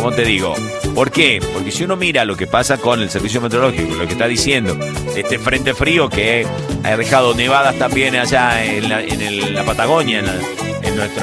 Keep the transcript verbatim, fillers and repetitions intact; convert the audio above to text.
como te digo. ¿Por qué? Porque si uno mira lo que pasa con el servicio meteorológico, lo que está diciendo, este frente frío que ha dejado nevadas también allá en la, en el- la Patagonia, en, la, en nuestra